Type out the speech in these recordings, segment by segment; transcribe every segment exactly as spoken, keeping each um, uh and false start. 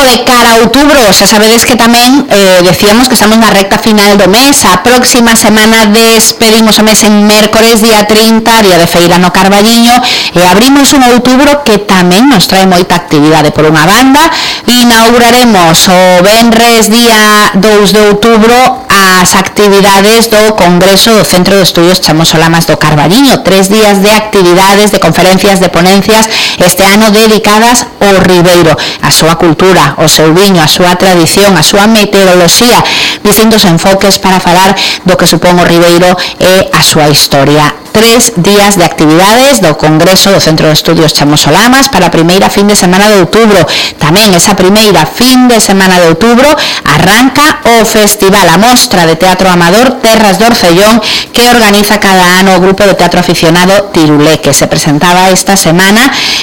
de cara a outubro, xa sabedes que tamén eh, decíamos que estamos na recta final do mes. A próxima semana despedimos o mes en mércores, día trinta, día de feira no Carballiño, e abrimos un outubro que tamén nos trae moita actividade. Por unha banda, inauguraremos o venres, día dous de outubro, as actividades do Congreso do Centro de Estudios Chamosolamas do Carballiño. Tres días de actividades, de conferencias, de ponencias, este ano dedicadas ao Ribeiro, a súa cultura, o seu viño, a súa tradición, a súa meteoroloxía, distintos enfoques para falar do que supón o Ribeiro e a súa historia. Tres días de actividades do Congreso do Centro de Estudios Chamosolamas para a primeira fin de semana de outubro. Tamén esa primeira fin de semana de outubro arranca o Festival, a Mostra de Teatro Amador Terras do Orcellón, que organiza cada ano o grupo de teatro aficionado Tirulé, que se presentaba esta semana.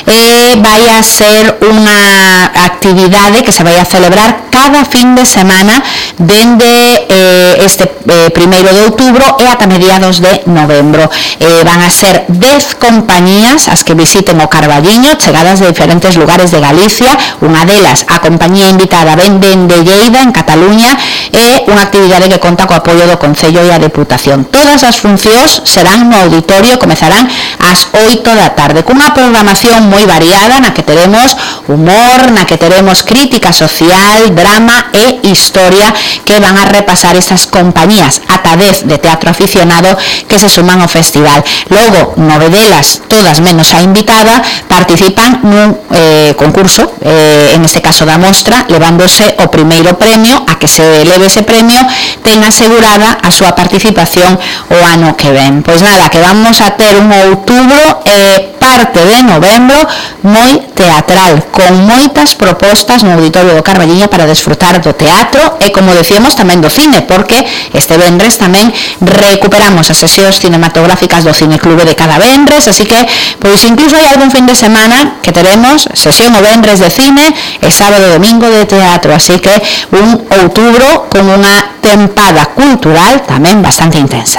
E vai a ser unha actividade que se vai a celebrar cada fin de semana dende eh, este eh, primeiro de outubro e ata mediados de novembro. Eh, van a ser dez compañías as que visiten o Carballiño, chegadas de diferentes lugares de Galicia. Unha delas, a compañía invitada, ven dende Lleida, en Cataluña, e unha actividade que conta co apoio do Concello e a Deputación. Todas as funcións serán no auditorio, comezarán ás oito da tarde, cunha programación moi variada na que teremos humor, na que teremos crítica social, drama e historia, que van a repasar estas compañías, ata dez de teatro aficionado que se suman ao festival. Logo, nove delas, todas menos a invitada, participan nun eh, concurso, eh, en este caso da mostra, levándose o primeiro premio. A que se leve ese premio ten asegurada a súa participación o ano que ven. Pois nada, que vamos a ter un outubro e eh, parte de novembro moi teatral, con moitas propostas no auditorio do Carballiño para desfrutar do teatro e, como decíamos, tamén do cine, porque este venres tamén recuperamos as sesións cinematográficas do Cine Clube de cada venres, así que, pois incluso hai algún fin de semana que teremos sesión o venres de cine e sábado e domingo de teatro, así que un outubro con unha tempada cultural tamén bastante intensa.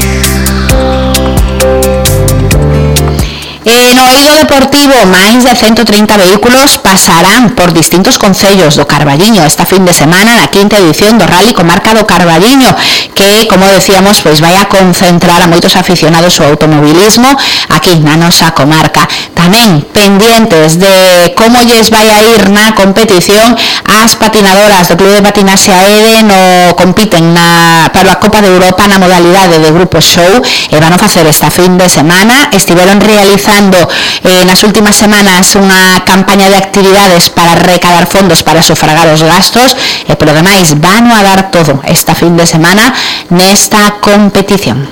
E no eido deportivo, máis de ciento trinta vehículos pasarán por distintos concellos do Carballiño esta fin de semana na quinta edición do Rally Comarca do Carballiño, que, como decíamos, pois vai a concentrar a moitos aficionados ao automobilismo aquí na nosa comarca. Tamén pendientes de como lles vai a ir na competición as patinadoras do Clube de Patinaxe Aede, no compiten na, para a Copa de Europa na modalidade de grupo show, e van a facer esta fin de semana. Estiveron realizando eh, nas últimas semanas unha campaña de actividades para recaudar fondos para sufragar os gastos, e polo demais van a dar todo esta fin de semana nesta competición.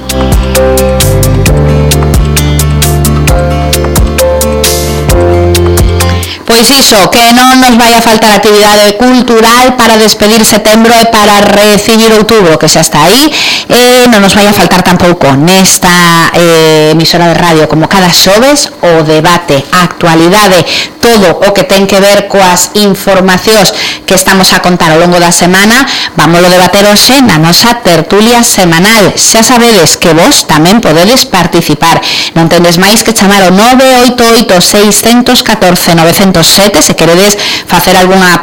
Pois iso, que non nos vai a faltar actividade cultural para despedir setembro e para recibir outubro, que xa está aí, e non nos vai a faltar tampouco nesta eh, emisora de radio, como cada xoves, o debate, a actualidade, todo o que ten que ver coas informacións que estamos a contar ao longo da semana. Vamos a debater hoxe na nosa tertulia semanal. Xa sabedes que vos tamén podedes participar. Non tendes máis que chamar o nove oito oito, seis un catro, nove cero sete se queredes facer algunha